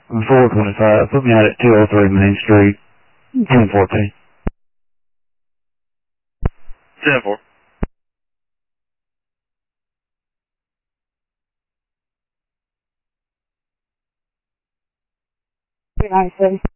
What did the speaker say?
425. Put me out at 203 Main Street. 1014. 10-4. Nice.